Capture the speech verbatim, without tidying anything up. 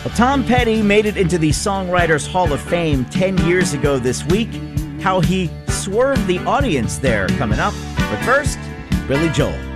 Well, Tom Petty made it into the Songwriters Hall of Fame ten years ago this week. How he swerved the audience there coming up. But first, Billy Joel.